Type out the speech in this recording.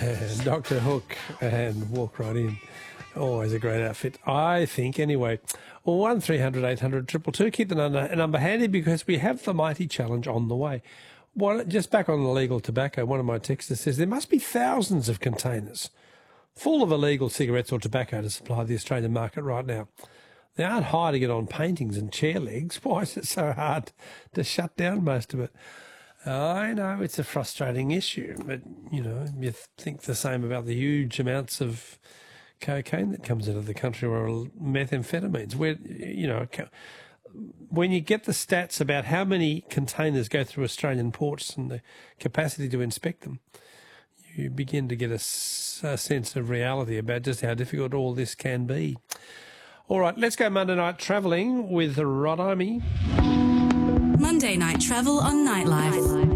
Dr. Hook and walk right in. Always a great outfit, I think, anyway. 1300 800 222. Keep the number handy because we have the mighty challenge on the way. Just back on illegal tobacco, one of my texters says there must be thousands of containers full of illegal cigarettes or tobacco to supply the Australian market right now. They aren't hiding it on paintings and chair legs. Why is it so hard to shut down most of it? I know it's a frustrating issue, but, you think the same about the huge amounts of cocaine that comes into the country or methamphetamines. When you get the stats about how many containers go through Australian ports and the capacity to inspect them, you begin to get a sense of reality about just how difficult all this can be. All right, let's go Monday night travelling with Rod Imey. Monday night travel on Nightlife.